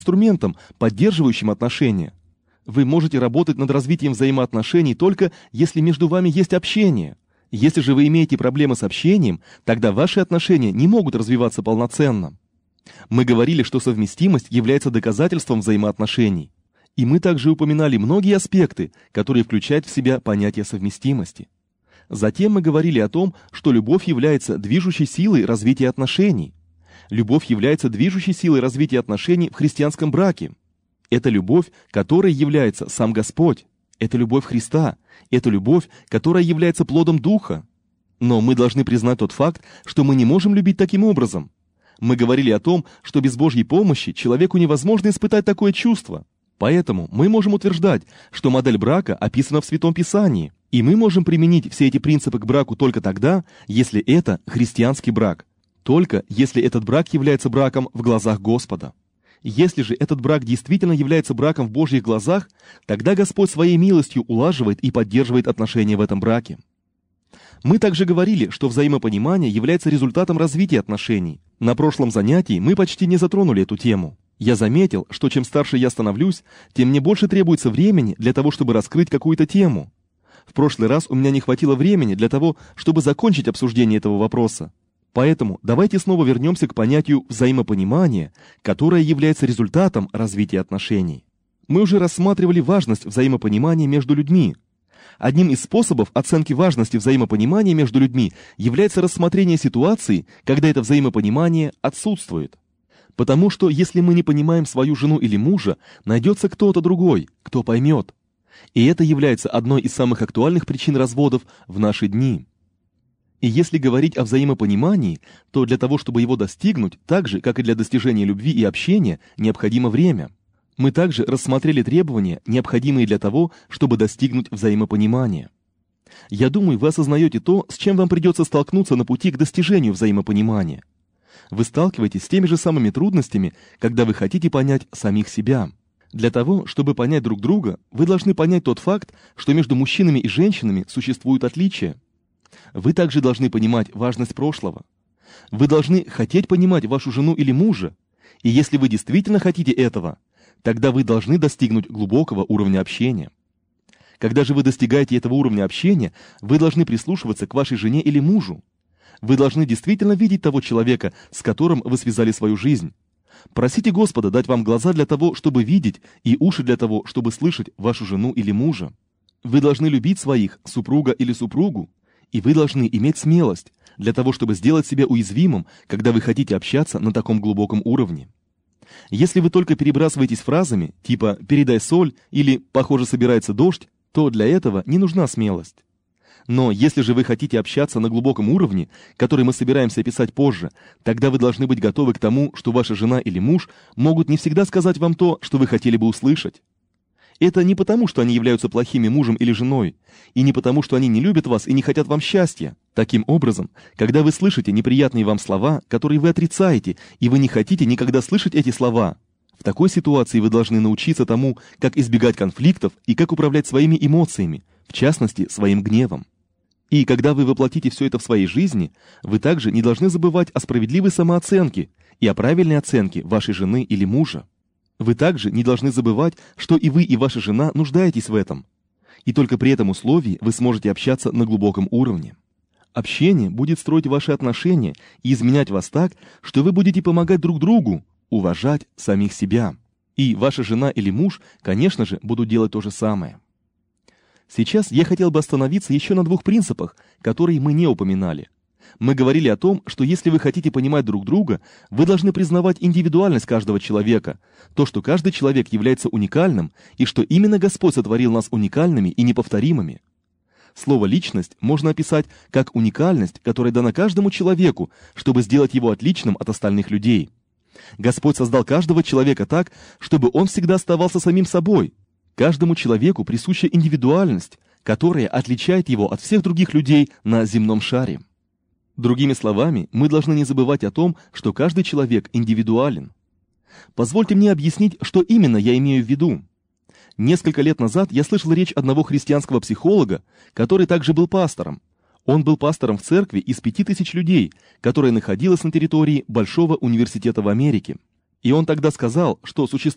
инструментом, поддерживающим отношения. Вы можете работать над развитием взаимоотношений только если между вами есть общение. Если же вы имеете проблемы с общением, тогда ваши отношения не могут развиваться полноценно. Мы говорили, что совместимость является доказательством взаимоотношений. И мы также упоминали многие аспекты, которые включают в себя понятие совместимости. Затем мы говорили о том, что любовь является движущей силой развития отношений. Любовь является движущей силой развития отношений в христианском браке. Это любовь, которой является сам Господь. Это любовь Христа. Это любовь, которая является плодом Духа. Но мы должны признать тот факт, что мы не можем любить таким образом. Мы говорили о том, что без Божьей помощи человеку невозможно испытать такое чувство. Поэтому мы можем утверждать, что модель брака описана в Святом Писании, и мы можем применить все эти принципы к браку только тогда, если это христианский брак. Только если этот брак является браком в глазах Господа. Если же этот брак действительно является браком в Божьих глазах, тогда Господь своей милостью улаживает и поддерживает отношения в этом браке. Мы также говорили, что взаимопонимание является результатом развития отношений. На прошлом занятии мы почти не затронули эту тему. Я заметил, что чем старше я становлюсь, тем мне больше требуется времени для того, чтобы раскрыть какую-то тему. В прошлый раз у меня не хватило времени для того, чтобы закончить обсуждение этого вопроса. Поэтому давайте снова вернемся к понятию взаимопонимания, которое является результатом развития отношений. Мы уже рассматривали важность взаимопонимания между людьми. Одним из способов оценки важности взаимопонимания между людьми является рассмотрение ситуации, когда это взаимопонимание отсутствует. Потому что если мы не понимаем свою жену или мужа, найдется кто-то другой, кто поймет. И это является одной из самых актуальных причин разводов в наши дни. И если говорить о взаимопонимании, то для того, чтобы его достигнуть, так же, как и для достижения любви и общения, необходимо время. Мы также рассмотрели требования, необходимые для того, чтобы достигнуть взаимопонимания. Я думаю, вы осознаете то, с чем вам придется столкнуться на пути к достижению взаимопонимания. Вы сталкиваетесь с теми же самыми трудностями, когда вы хотите понять самих себя. Для того, чтобы понять друг друга, вы должны понять тот факт, что между мужчинами и женщинами существуют отличия. Вы также должны понимать важность прошлого. Вы должны хотеть понимать вашу жену или мужа. И если вы действительно хотите этого, тогда вы должны достигнуть глубокого уровня общения. Когда же вы достигаете этого уровня общения, вы должны прислушиваться к вашей жене или мужу. Вы должны действительно видеть того человека, с которым вы связали свою жизнь. Просите Господа дать вам глаза для того, чтобы видеть, и уши для того, чтобы слышать вашу жену или мужа. Вы должны любить своих, супруга или супругу, и вы должны иметь смелость для того, чтобы сделать себя уязвимым, когда вы хотите общаться на таком глубоком уровне. Если вы только перебрасываетесь фразами, типа «передай соль» или «похоже собирается дождь», то для этого не нужна смелость. Но если же вы хотите общаться на глубоком уровне, который мы собираемся описать позже, тогда вы должны быть готовы к тому, что ваша жена или муж могут не всегда сказать вам то, что вы хотели бы услышать. Это не потому, что они являются плохими мужем или женой, и не потому, что они не любят вас и не хотят вам счастья. Таким образом, когда вы слышите неприятные вам слова, которые вы отрицаете, и вы не хотите никогда слышать эти слова, в такой ситуации вы должны научиться тому, как избегать конфликтов и как управлять своими эмоциями, в частности, своим гневом. И когда вы воплотите все это в своей жизни, вы также не должны забывать о справедливой самооценке и о правильной оценке вашей жены или мужа. Вы также не должны забывать, что и вы, и ваша жена нуждаетесь в этом. И только при этом условии вы сможете общаться на глубоком уровне. Общение будет строить ваши отношения и изменять вас так, что вы будете помогать друг другу, уважать самих себя. И ваша жена или муж, конечно же, будут делать то же самое. Сейчас я хотел бы остановиться еще на двух принципах, которые мы не упоминали. Мы говорили о том, что если вы хотите понимать друг друга, вы должны признавать индивидуальность каждого человека, то, что каждый человек является уникальным, и что именно Господь сотворил нас уникальными и неповторимыми. Слово «личность» можно описать как уникальность, которая дана каждому человеку, чтобы сделать его отличным от остальных людей. Господь создал каждого человека так, чтобы он всегда оставался самим собой. Каждому человеку присуща индивидуальность, которая отличает его от всех других людей на земном шаре. Другими словами, мы должны не забывать о том, что каждый человек индивидуален. Позвольте мне объяснить, что именно я имею в виду. Несколько лет назад я слышал речь одного христианского психолога, который также был пастором. Он был пастором в церкви из 5000 людей, которая находилась на территории большого университета в Америке. И он тогда сказал, что существует